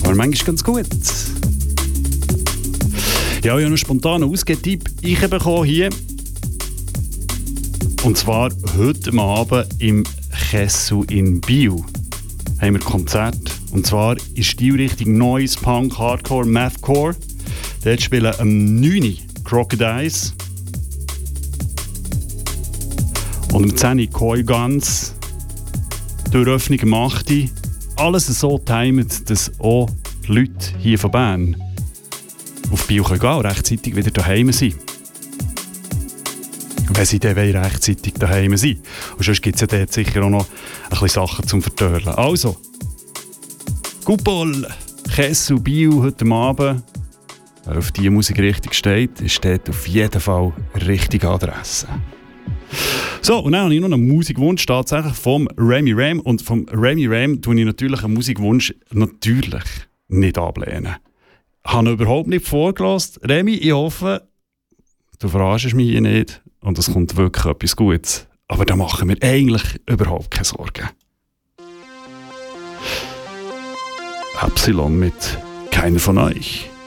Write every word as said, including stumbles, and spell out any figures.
Aber manchmal ganz gut. Ja, ich habe einen spontanen Ausgetipp bekommen hier. Und zwar heute Abend im Kessel in Biel haben wir Konzert. Und zwar ist die Stilrichtung Noise, Punk, Hardcore, Mathcore. Dort spielen am neun Crocodiles. Und am zehn Koi Guns. Durch Öffnung am acht Alles so timet, dass auch die Leute hier von Bern auf Biel gehen und rechtzeitig wieder daheim sind. Wenn sie dann rechtzeitig daheim sind. Und sonst gibt es ja dort sicher auch noch ein bisschen Sachen zum Vertörlen. Also, Coupole, Kessel, Biel heute Abend. Wer auf diese Musik richtig steht, ist dort auf jeden Fall richtige Adresse. So, und dann habe ich noch einen Musikwunsch tatsächlich vom Remy Ram. Und vom Remy Ram tue ich natürlich einen Musikwunsch natürlich nicht ablehnen. Ich habe ihn überhaupt nicht vorgelassen. Remy, ich hoffe, du verarschst mich hier nicht und es kommt wirklich etwas Gutes. Aber da machen wir eigentlich überhaupt keine Sorgen. Epsilon mit Keiner von euch.